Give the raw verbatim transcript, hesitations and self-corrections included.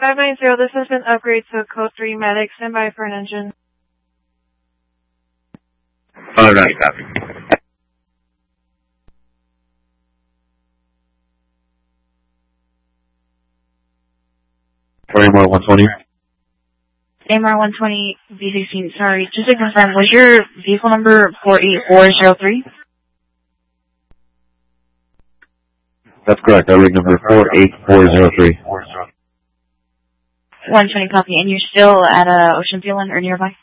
five nine zero, this has been upgraded to code three medic. Stand by for an engine. five nine, copy. For A M R one twenty. A M R one twenty, V sixteen, sorry, just to confirm, was your vehicle number four eight four zero three? That's correct, our rig number four eight four zero three. one twenty copy, and you're still at uh, Ocean Field or nearby?